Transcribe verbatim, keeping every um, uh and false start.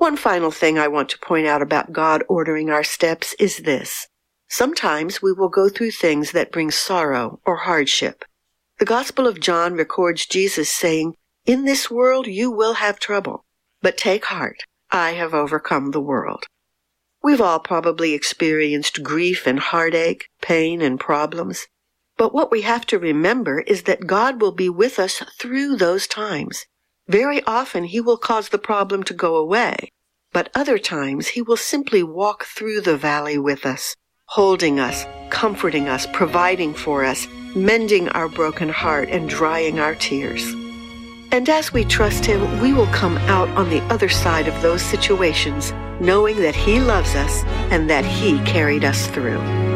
One final thing I want to point out about God ordering our steps is this. Sometimes we will go through things that bring sorrow or hardship. The Gospel of John records Jesus saying, "In this world you will have trouble, but take heart, I have overcome the world." We've all probably experienced grief and heartache, pain and problems. But what we have to remember is that God will be with us through those times. Very often He will cause the problem to go away, but other times He will simply walk through the valley with us, holding us, comforting us, providing for us, mending our broken heart and drying our tears. And as we trust Him, we will come out on the other side of those situations, knowing that He loves us and that He carried us through.